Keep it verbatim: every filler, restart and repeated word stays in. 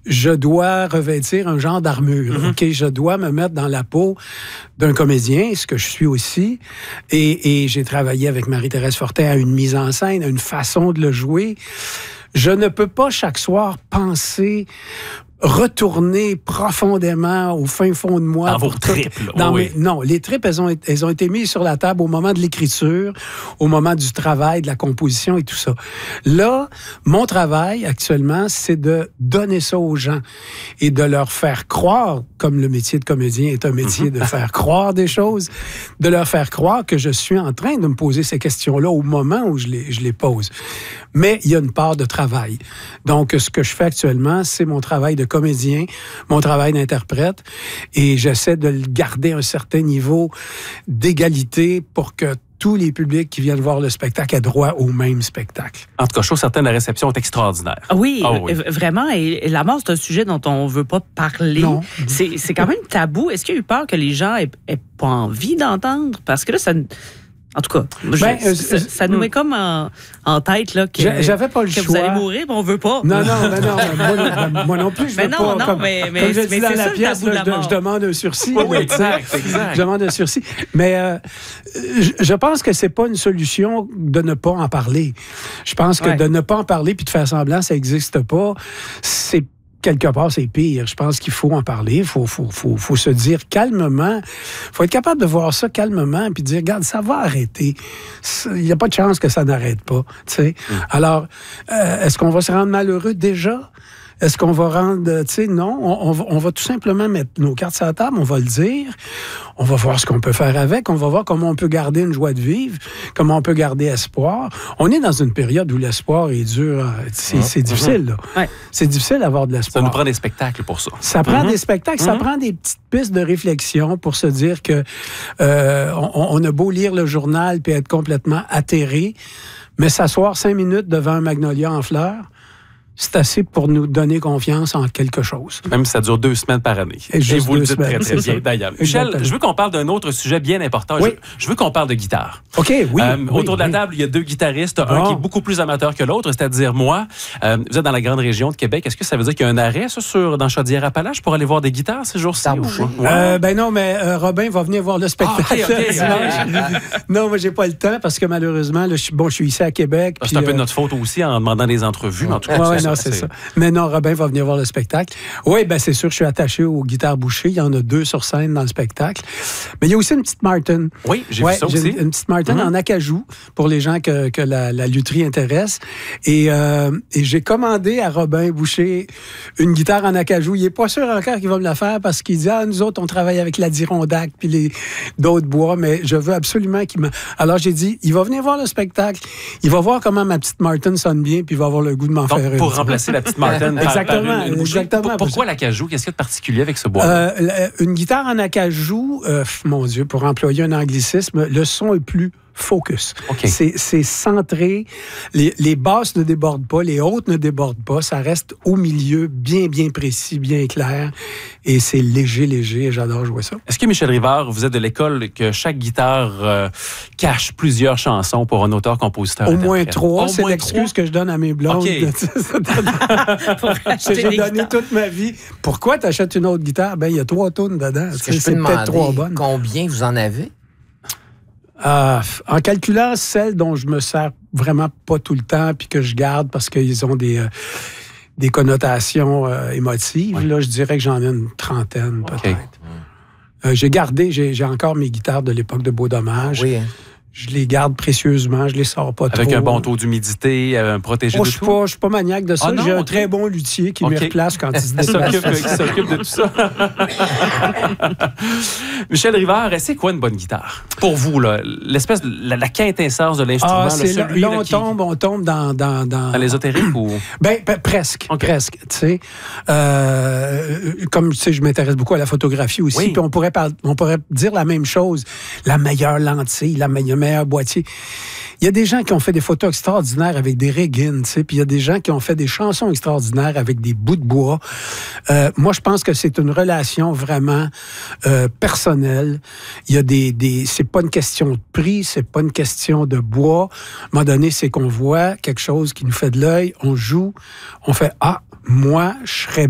je dois revêtir un genre d'armure. Mm-hmm. OK, je dois me mettre dans la peau d'un comédien, ce que je suis aussi. Et, et j'ai travaillé avec Marie-Thérèse Fortin à une mise en scène, à une façon de le jouer. Je ne peux pas chaque soir penser, retourner profondément au fin fond de moi. Dans vos tripes. Dans oh, mes, oui. Non, les tripes, elles ont, elles ont été mises sur la table au moment de l'écriture, au moment du travail, de la composition et tout ça. Là, mon travail actuellement, c'est de donner ça aux gens et de leur faire croire, comme le métier de comédien est un métier mm-hmm. de faire croire des choses, de leur faire croire que je suis en train de me poser ces questions-là au moment où je les, je les pose. Mais il y a une part de travail. Donc, ce que je fais actuellement, c'est mon travail de comédien, mon travail d'interprète, et j'essaie de garder un certain niveau d'égalité pour que tous les publics qui viennent voir le spectacle aient droit au même spectacle. En tout cas, je trouve certaines, la réception est extraordinaire. Oui, oh, oui. vraiment. Et la mort, c'est un sujet dont on ne veut pas parler. Non. C'est, c'est quand même tabou. Est-ce qu'il y a eu peur que les gens aient, aient pas envie d'entendre? Parce que là, ça... En tout cas, ben, je, euh, ça, ça nous met comme en, en tête là, que, j'avais pas le que choix. vous allez mourir, mais on veut pas. Non, non, mais non, mais moi, moi non plus, je veux mais non, pas. Non, comme, mais, mais, comme je mais dis dans c'est la ça, pièce, là, la je, je demande un sursis. Oui, exact, exact. Je demande un sursis. Mais euh, je, je pense que c'est pas une solution de ne pas en parler. Je pense que ouais. de ne pas en parler puis de faire semblant ça n'existe pas, c'est quelque part, c'est pire. Je pense qu'il faut en parler. Il faut, faut, faut, faut se dire calmement. Il faut être capable de voir ça calmement puis dire, regarde, ça va arrêter. Il n'y a pas de chance que ça n'arrête pas. T'sais. Mm. Alors, euh, est-ce qu'on va se rendre malheureux déjà? Est-ce qu'on va rendre... Tu sais, non. On, on, va, on va tout simplement mettre nos cartes sur la table, on va le dire. On va voir ce qu'on peut faire avec. On va voir comment on peut garder une joie de vivre, comment on peut garder espoir. On est dans une période où l'espoir est dur. C'est, c'est difficile, là. Ouais. C'est difficile d'avoir de l'espoir. Ça nous prend des spectacles pour ça. Ça prend mm-hmm. des spectacles, mm-hmm. ça prend des petites pistes de réflexion pour se dire que euh, on, on a beau lire le journal puis être complètement atterré, mais s'asseoir cinq minutes devant un magnolia en fleurs, c'est assez pour nous donner confiance en quelque chose. Même si ça dure deux semaines par année. Et, Et vous le dites semaines, très, très bien, d'ailleurs. Michel, Exactement. je veux qu'on parle d'un autre sujet bien important. Oui. Je, je veux qu'on parle de guitare. OK, oui. Euh, oui autour de la oui. table, il y a deux guitaristes. Bon. Un qui est beaucoup plus amateur que l'autre, c'est-à-dire moi. Euh, vous êtes dans la grande région de Québec. Est-ce que ça veut dire qu'il y a un arrêt, ça, sur, dans Chaudière-Appalaches pour aller voir des guitares ces jours-ci? Ou... Ouais. Euh, ben non, mais euh, Robin va venir voir le spectacle. Ah, okay, okay. dimanche. Non, moi, j'ai pas le temps parce que malheureusement, là, je suis, bon, je suis ici à Québec. C'est puis, un peu euh... de notre faute aussi en demandant des entrevues. Mais en tout cas, ouais, c'est, non, ça, c'est, c'est ça. Mais non, Robin va venir voir le spectacle. Oui, ben c'est sûr, je suis attaché aux guitares Boucher. Il y en a deux sur scène dans le spectacle. Mais il y a aussi une petite Martin. Oui, j'ai ouais, vu ça j'ai aussi. Une, une petite Martin mm-hmm. en acajou pour les gens que, que la, la lutherie intéresse. Et, euh, et j'ai commandé à Robin Boucher une guitare en acajou. Il n'est pas sûr encore qu'il va me la faire parce qu'il dit, ah, nous autres, on travaille avec l'Adirondack puis les, d'autres bois, mais je veux absolument qu'il me... Alors, j'ai dit, il va venir voir le spectacle. Il va voir comment ma petite Martin sonne bien puis il va avoir le goût de m'en Donc, faire une. Pour remplacer la petite Martin par, exactement, par une, une exactement. Pourquoi l'acajou? Qu'est-ce qu'il y a de particulier avec ce bois? Euh, une guitare en acajou, euh, mon Dieu, pour employer un anglicisme, le son est plus focus. Okay. C'est, c'est centré. Les, les basses ne débordent pas, les hautes ne débordent pas. Ça reste au milieu, bien, bien précis, bien clair. Et c'est léger, léger. Et j'adore jouer ça. Est-ce que, Michel Rivard, vous êtes de l'école que chaque guitare euh, cache plusieurs chansons pour un auteur-compositeur? Au moins trois. Au c'est moins l'excuse trois? que je donne à mes blondes. Okay. que j'ai donné toute ma vie. Pourquoi tu achètes une autre guitare? Ben, il y a trois tunes dedans. Est-ce que je peux c'est peut-être trois bonnes. Combien vous en avez? Euh, en calculant celles dont je me sers vraiment pas tout le temps puis que je garde parce qu'ils ont des, euh, des connotations euh, émotives, oui. là, je dirais que j'en ai une trentaine peut-être. Okay. Euh, j'ai gardé, j'ai, j'ai encore mes guitares de l'époque de Beau Dommage. Oui, hein. Je les garde précieusement, je les sors pas Avec trop. un bon taux d'humidité, un protégé oh, de je tout? Pas, je suis pas maniaque de ça. Ah non, j'ai un okay. très bon luthier qui okay. me replace quand il se déplace. Qui s'occupe de tout ça. Michel Rivard, c'est quoi une bonne guitare? Pour vous, là, l'espèce, la, la quintessence de l'instrument. Ah, c'est là, celui, là, on, là, qui... tombe, on tombe dans... Dans, dans... dans l'ésotérique ou... Ben, ben presque, okay. presque, tu sais. Euh, comme, tu sais, je m'intéresse beaucoup à la photographie aussi, oui. puis on pourrait, par... on pourrait dire la même chose. La meilleure lentille, la me... le meilleur boîtier. Il y a des gens qui ont fait des photos extraordinaires avec des Regin, tu sais, puis il y a des gens qui ont fait des chansons extraordinaires avec des bouts de bois. Euh, moi, je pense que c'est une relation vraiment euh, personnelle. Il y a des, des, c'est pas une question de prix, c'est pas une question de bois. À un moment donné, c'est qu'on voit quelque chose qui nous fait de l'œil, on joue, on fait ah, moi, je serais